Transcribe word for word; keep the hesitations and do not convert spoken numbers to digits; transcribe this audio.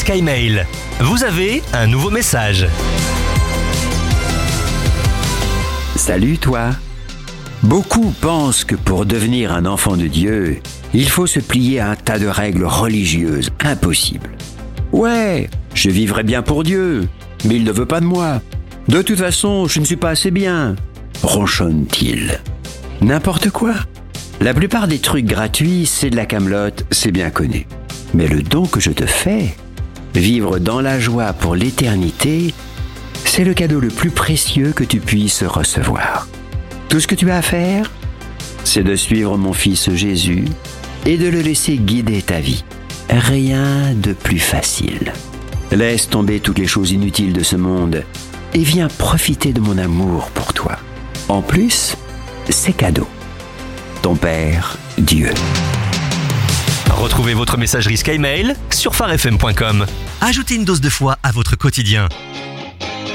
SkyMail. Vous avez un nouveau message. Salut toi. Beaucoup pensent que pour devenir un enfant de Dieu, il faut se plier à un tas de règles religieuses. Impossible. Ouais, je vivrai bien pour Dieu, mais il ne veut pas de moi. De toute façon, je ne suis pas assez bien, ronchonne-t-il. N'importe quoi. La plupart des trucs gratuits, c'est de la camelote, c'est bien connu. Mais le don que je te fais, vivre dans la joie pour l'éternité, c'est le cadeau le plus précieux que tu puisses recevoir. Tout ce que tu as à faire, c'est de suivre mon fils Jésus et de le laisser guider ta vie. Rien de plus facile. Laisse tomber toutes les choses inutiles de ce monde et viens profiter de mon amour pour toi. En plus, c'est cadeau. Ton Père, Dieu. Retrouvez votre messagerie SkyMail sur phare f m point com. Ajoutez une dose de foi à votre quotidien.